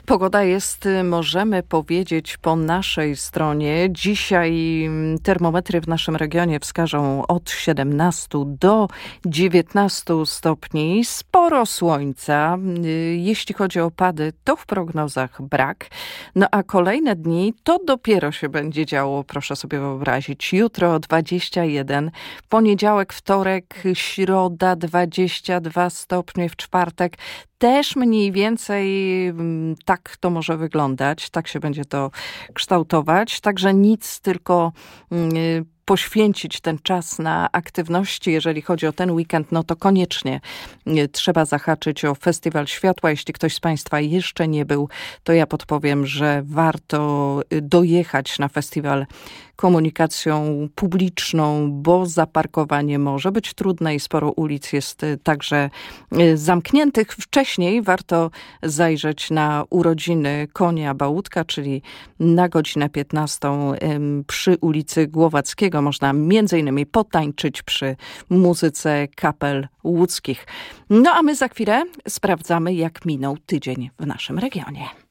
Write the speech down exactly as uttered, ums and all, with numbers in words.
Pogoda jest, możemy powiedzieć, po naszej stronie. Dzisiaj termometry w naszym regionie wskażą od siedemnastu do dziewiętnastu stopni. Sporo słońca. Jeśli chodzi o opady, to w prognozach brak. No a kolejne dni to dopiero się będzie działo, proszę sobie wyobrazić. Jutro dwadzieścia jeden, poniedziałek, wtorek, środa dwadzieścia dwa stopnie, w czwartek też mniej więcej tak to może wyglądać, tak się będzie to kształtować. Także nic, tylko poświęcić ten czas na aktywności. Jeżeli chodzi o ten weekend, no to koniecznie trzeba zahaczyć o Festiwal Światła. Jeśli ktoś z Państwa jeszcze nie był, to ja podpowiem, że warto dojechać na festiwal komunikacją publiczną, bo zaparkowanie może być trudne i sporo ulic jest także zamkniętych. Wcześniej warto zajrzeć na urodziny Konia Bałudka, czyli na godzinę piętnastą przy ulicy Głowackiego. Można między innymi potańczyć przy muzyce kapel łódzkich. No a my za chwilę sprawdzamy, jak minął tydzień w naszym regionie.